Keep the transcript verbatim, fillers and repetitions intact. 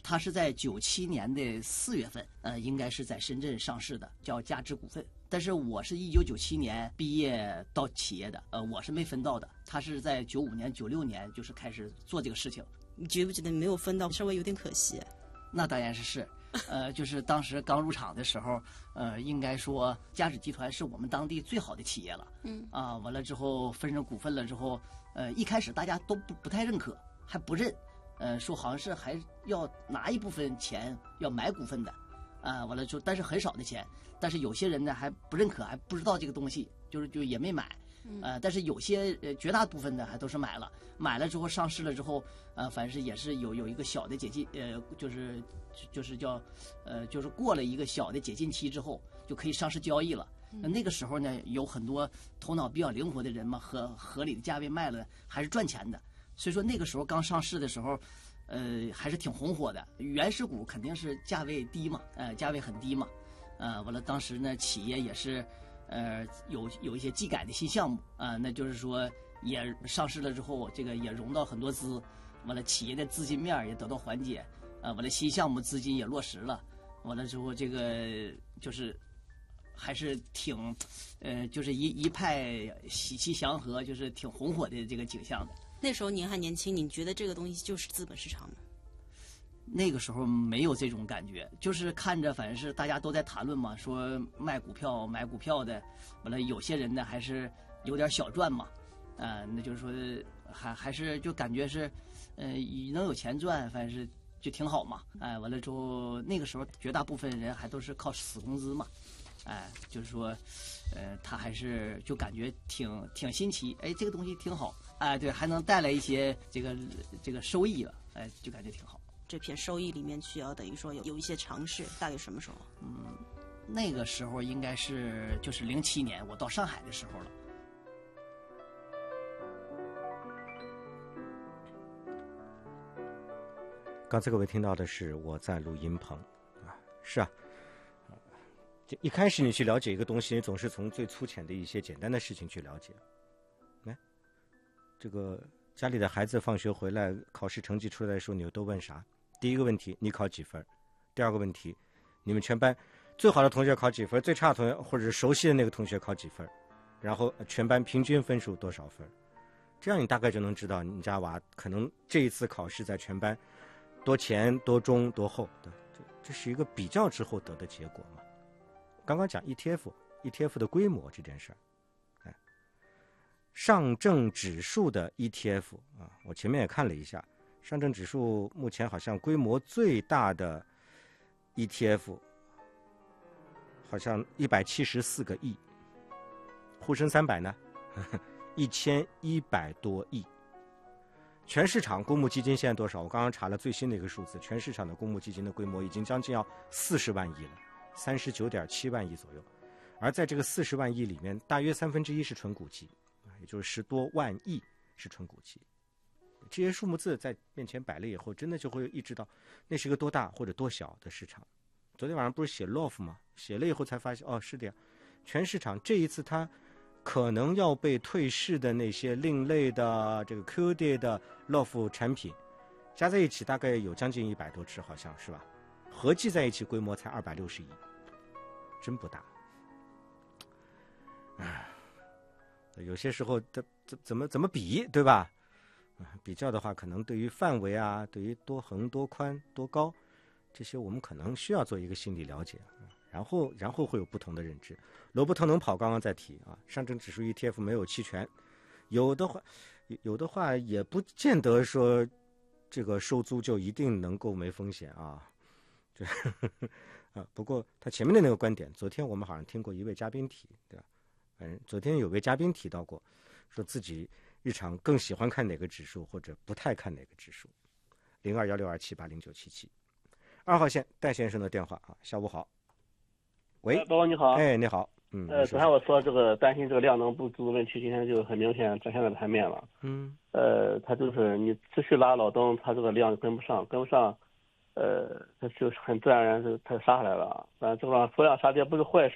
它是在九七年的四月份，呃，应该是在深圳上市的，叫嘉芝股份。但是我是一九九七年毕业到企业的，呃，我是没分到的。他是在九五年、九六年就是开始做这个事情。 你觉不觉得没有分到稍微有点可惜？ 那当然是是，呃，就是当时刚入场的时候，呃，应该说嘉芝集团是我们当地最好的企业了。嗯啊，完了之后分成股份了之后，呃，一开始大家都不不太认可，还不认，呃，说好像是还要拿一部分钱要买股份的。啊，完了就，但是很少的钱，但是有些人呢还不认可，还不知道这个东西，就是就也没买，呃，但是有些呃绝大部分的还都是买了，买了之后上市了之后，呃，反正也是有有一个小的解禁，呃，就是就是叫，呃，就是过了一个小的解禁期之后，就可以上市交易了。那那个时候呢，有很多头脑比较灵活的人嘛，合合理的价位卖了还是赚钱的，所以说那个时候刚上市的时候。呃，还是挺红火的。原始股肯定是价位低嘛，呃，价位很低嘛，呃，完了当时呢，企业也是，呃，有有一些技改的新项目啊、呃，那就是说也上市了之后，这个也融到很多资，完了企业的资金面也得到缓解，啊、呃，完了新项目资金也落实了，完了之后这个就是还是挺，呃，就是一一派喜气祥和，就是挺红火的这个景象的。 那时候您还年轻，你觉得这个东西就是资本市场吗？ 那个时候没有这种感觉，就是看着反正是大家都在谈论嘛，说卖股票买股票的，完了有些人呢还是有点小赚嘛，啊、呃，那就是说还还是就感觉是，呃，能有钱赚，反正是就挺好嘛，哎、呃，完了之后那个时候绝大部分人还都是靠死工资嘛，哎、呃，就是说，呃，他还是就感觉挺挺新奇，哎，这个东西挺好。哎，对，还能带来一些这个这个收益了，哎，就感觉挺好。 这片收益里面需要等于说有有一些尝试，大概什么时候？ 嗯，那个时候应该是就是零七年我到上海的时候了。 刚才各位听到的是我在录音棚啊，是啊，就一开始你去了解一个东西，你总是从最粗浅的一些简单的事情去了解。哎，这个家里的孩子放学回来，考试成绩出来的时候，你又都问啥？第一个问题，你考几分？第二个问题，你们全班最好的同学考几分？最差的同学或者是熟悉的那个同学考几分？然后全班平均分数多少分？这样你大概就能知道你家娃可能这一次考试在全班多前、多中、多后的，这这是一个比较之后得的结果嘛。刚刚讲 E T F，E T F 的规模这件事儿。上证指数的 E T F 啊，我前面也看了一下，上证指数目前好像规模最大的 E T F 好像一百七十四个亿，沪深三百呢一千一百多亿。全市场公募基金现在多少？我刚刚查了最新的一个数字，全市场的公募基金的规模已经将近要四十万亿了，三十九点七万亿左右。而在这个四十万亿里面，大约三分之一是纯股基。也就是十多万亿是纯股基，这些数目字在面前摆了以后，真的就会意识到那是一个多大或者多小的市场。昨天晚上不是写 L O F 吗？写了以后才发现，哦，是的呀，全市场这一次它可能要被退市的那些另类的这个 Q D 的 L O F 产品，加在一起大概有将近一百多只，好像是吧？合计在一起规模才二百六十亿，真不大。唉。有些时候怎怎怎么怎么比，对吧？比较的话，可能对于范围啊，对于多横、多宽、多高，这些我们可能需要做一个心理了解，然后然后会有不同的认知。萝卜头能跑，刚刚在提啊，上证指数 E T F 没有期权，有的话有的话也不见得说这个收租就一定能够没风险啊。这啊，不过他前面的那个观点，昨天我们好像听过一位嘉宾提，对吧？嗯，昨天有位嘉宾提到过，说自己日常更喜欢看哪个指数，或者不太看哪个指数。零二幺六二七八零九七七，二号线戴先生的电话啊，下午好。喂， 包、呃、你好， 哎，你好，嗯， 呃，昨天我说这个担心这个量能不足问题，今天就很明显展现在盘面了。 嗯， 呃，它就是你持续拉老登，它这个量跟不上，跟不上，呃，它就很自然而然它杀下来了。反正这个缩量杀跌不是坏事。